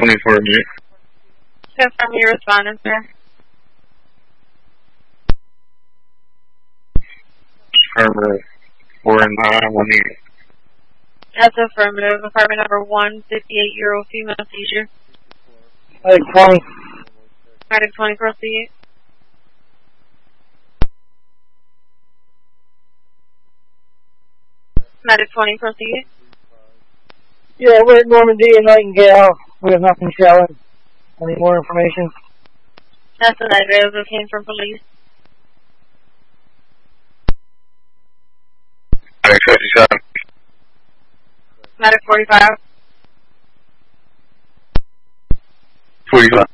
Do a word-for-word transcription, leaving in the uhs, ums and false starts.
twenty-four minutes. Confirm your respondent, sir. Affirmative. four and nine, one eight. That's affirmative. Apartment number one fifty-eight, Euro female seizure. Medic twenty. Medic twenty, proceed. Medic twenty, proceed. Yeah, we're at Normandy and Nightingale. We have nothing showing. Any more information? That's a negative. It came from police. Medic fifty-seven. Medic forty-five. forty-five.